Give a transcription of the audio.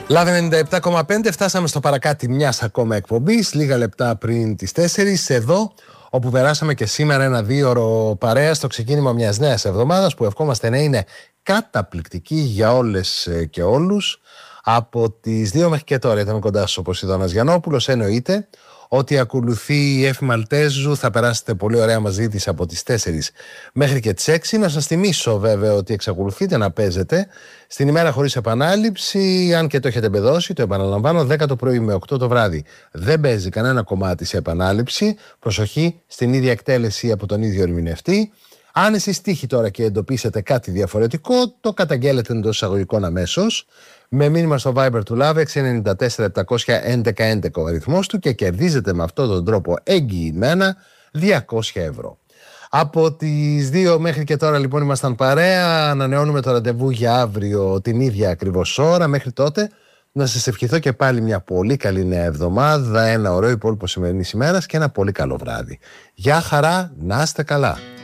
Λάδι 97,5, φτάσαμε στο παρακάτι μιας ακόμα εκπομπής, λίγα λεπτά πριν τις 4, εδώ όπου περάσαμε και σήμερα ένα 2ωρο παρέα στο ξεκίνημα μιας νέας εβδομάδας που ευχόμαστε να είναι καταπληκτική για όλες και όλους. Από τις 2 μέχρι και τώρα ήταν κοντά σας ο Ποσειδώνας Γιαννόπουλος. Εννοείται ότι ακολουθεί η Εφη Μαλτέζου, θα περάσετε πολύ ωραία μαζί της από τις 4 μέχρι και τις 6. Να σας θυμίσω βέβαια ότι εξακολουθείτε να παίζετε στην ημέρα χωρίς επανάληψη, αν και το έχετε μπεδώσει, το επαναλαμβάνω, 10 το πρωί με 8 το βράδυ. Δεν παίζει κανένα κομμάτι σε επανάληψη, προσοχή στην ίδια εκτέλεση από τον ίδιο ερμηνευτή. Αν εσείς τύχει τώρα και εντοπίσετε κάτι διαφορετικό, το καταγγέλλετε εντός εισαγωγικών αμέσως με μήνυμα στο Viber του Love 694-711-11 ο αριθμός του και κερδίζετε με αυτόν τον τρόπο εγγυημένα 200 ευρώ. Από τις 2 μέχρι και τώρα λοιπόν ήμασταν παρέα, ανανεώνουμε το ραντεβού για αύριο την ίδια ακριβώς ώρα. Μέχρι τότε να σας ευχηθώ και πάλι μια πολύ καλή νέα εβδομάδα, ένα ωραίο υπόλοιπο σημερινής ημέρας και ένα πολύ καλό βράδυ. Γεια χαρά, να είστε καλά.